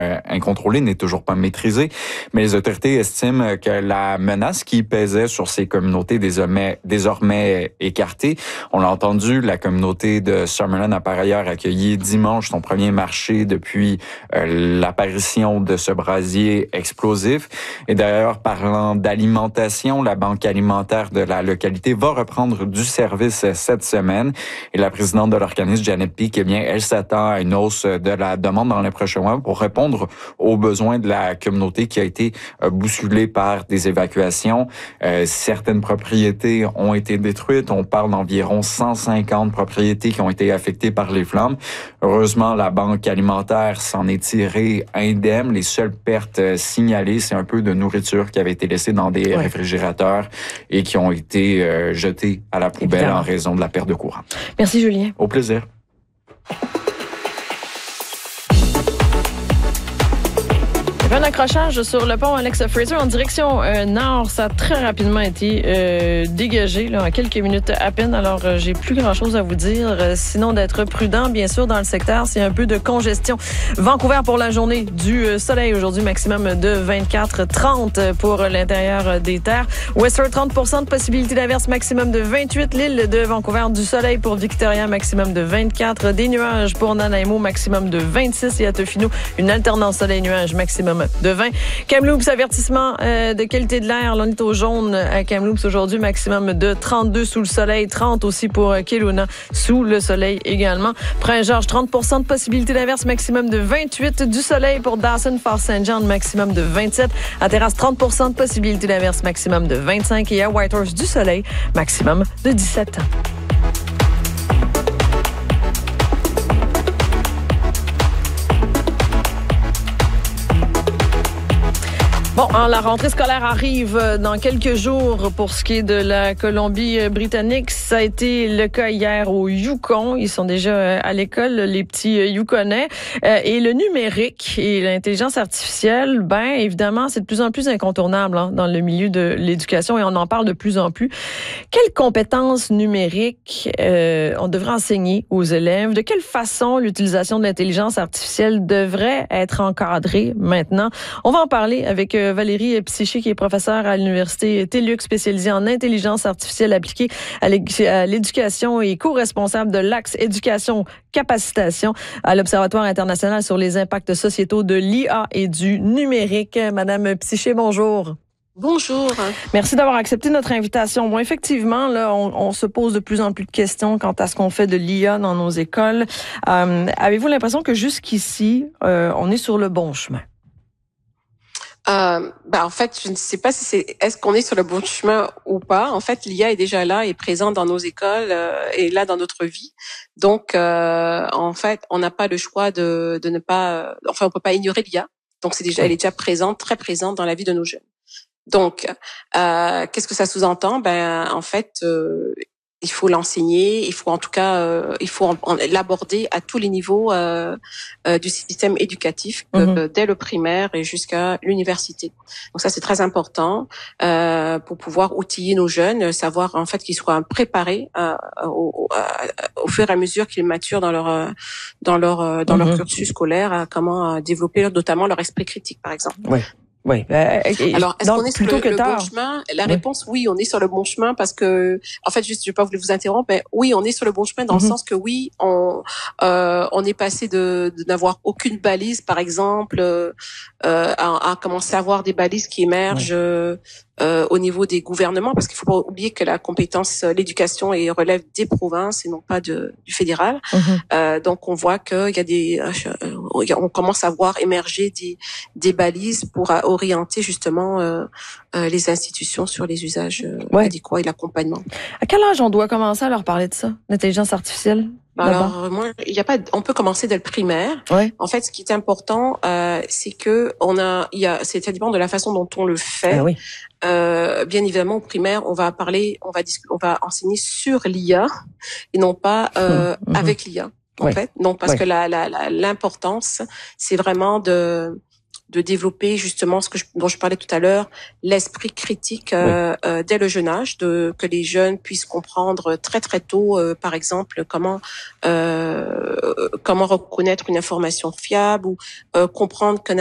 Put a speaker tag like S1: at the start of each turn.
S1: incontrôlée, n'est toujours pas maîtrisée, mais les autorités estiment que la menace qui pesait sur ces communautés désormais écartée. On l'a entendu, la communauté de Summerlin a par ailleurs accueilli dimanche son premier marché depuis l'apparition de ce brasier explosif. Et d'ailleurs, parlant d'alimentation, la banque alimentaire de la localité va reprendre du service cette semaine. Et la présidente de l'organisme, Janet Peake, eh bien, elle s'attend à une hausse de la demande dans les prochains mois pour répondre aux besoins de la communauté qui a été bousculée par des évacuations. Certaines propriétés ont été détruites. On parle d'environ 150 propriétés qui ont été affectées par les flammes. Heureusement, la banque alimentaire s'en est tirée indemne. Les seules pertes signalées, c'est un peu de nourriture qui avait été laissée dans des réfrigérateurs et qui ont été jetées à la poubelle en raison de la perte de courant.
S2: Merci, Julien.
S1: Au plaisir.
S2: Un accrochage sur le pont Alex Fraser en direction nord. Ça a très rapidement été dégagé là, en quelques minutes à peine. Alors, j'ai plus grand-chose à vous dire. Sinon, d'être prudent, bien sûr, dans le secteur. C'est un peu de congestion. Vancouver pour la journée du soleil. Aujourd'hui, maximum de 24-30 pour l'intérieur des terres. Whistler, 30% de possibilité d'averse, maximum de 28. L'île de Vancouver, du soleil pour Victoria, maximum de 24. Des nuages pour Nanaimo, maximum de 26. Et à Tofino, une alternance soleil-nuage, maximum de 20. Kamloops, avertissement de qualité de l'air. On est au jaune à Kamloops aujourd'hui, maximum de 32 sous le soleil, 30 aussi pour Kelowna sous le soleil également. Prince-Georges, 30% de possibilité d'averse, maximum de 28. Du soleil pour Dawson, Fort-Saint-Jean, maximum de 27. À Terrasse, 30% de possibilité d'averse, maximum de 25. Et à Whitehorse, du soleil, maximum de 17 ans. Bon, la rentrée scolaire arrive dans quelques jours pour ce qui est de la Colombie-Britannique. Ça a été le cas hier au Yukon. Ils sont déjà à l'école, les petits Yukonais. Et le numérique et l'intelligence artificielle, ben évidemment, c'est de plus en plus incontournable dans le milieu de l'éducation et on en parle de plus en plus. Quelles compétences numériques on devrait enseigner aux élèves? De quelle façon l'utilisation de l'intelligence artificielle devrait être encadrée maintenant? On va en parler avec Valérie Psyché, qui est professeure à l'Université TELUC, spécialisée en intelligence artificielle appliquée à l'éducation et co-responsable de l'Axe éducation-capacitation à l'Observatoire international sur les impacts sociétaux de l'IA et du numérique. Madame Psyché, bonjour.
S3: Bonjour.
S2: Merci d'avoir accepté notre invitation. Bon, effectivement, là, on se pose de plus en plus de questions quant à ce qu'on fait de l'IA dans nos écoles. Avez-vous l'impression que jusqu'ici, on est sur le bon chemin?
S3: En fait, je ne sais pas si est-ce qu'on est sur le bon chemin ou pas. En fait, l'IA est déjà là, est présente dans nos écoles et là dans notre vie. Donc, en fait, on n'a pas le choix de ne pas. Enfin, on peut pas ignorer l'IA. Donc, elle est déjà présente, très présente dans la vie de nos jeunes. Donc, qu'est-ce que ça sous-entend? Ben, en fait, il faut l'enseigner, il faut en tout cas, l'aborder à tous les niveaux du système éducatif, dès le primaire et jusqu'à l'université. Donc ça, c'est très important pour pouvoir outiller nos jeunes, savoir en fait qu'ils soient préparés au fur et à mesure qu'ils maturent dans leur cursus scolaire, à comment développer notamment leur esprit critique, par exemple.
S2: Oui. Oui.
S3: Alors, est-ce qu'on est sur le bon chemin? La réponse, oui, on est sur le bon chemin parce que, en fait, juste, je vais pas voulu vous interrompre, mais oui, on est sur le bon chemin dans le sens que oui, on est passé de n'avoir aucune balise, par exemple, à commencer à avoir des balises qui émergent au niveau des gouvernements, parce qu'il faut pas oublier que la compétence, l'éducation relève des provinces et non pas du fédéral. Donc, on voit qu'il y a on commence à voir émerger des balises pour orienter justement les institutions sur les usages adéquats et l'accompagnement.
S2: À quel âge on doit commencer à leur parler de ça, l'intelligence artificielle?
S3: Alors, on peut commencer dès le primaire.
S2: Ouais.
S3: En fait, ce qui est important, c'est que ça dépend de la façon dont on le fait.
S2: Ah oui.
S3: Bien évidemment, au primaire, on va enseigner sur l'IA et non pas avec l'IA. En fait, non, parce que l'importance, c'est vraiment de développer justement dont je parlais tout à l'heure, l'esprit critique dès le jeune âge, que les jeunes puissent comprendre très très tôt, par exemple, comment reconnaître une information fiable ou comprendre qu'un